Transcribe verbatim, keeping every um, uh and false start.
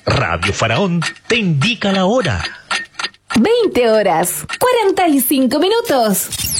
Radio Faraón te indica la hora. veinte horas, cuarenta y cinco minutos.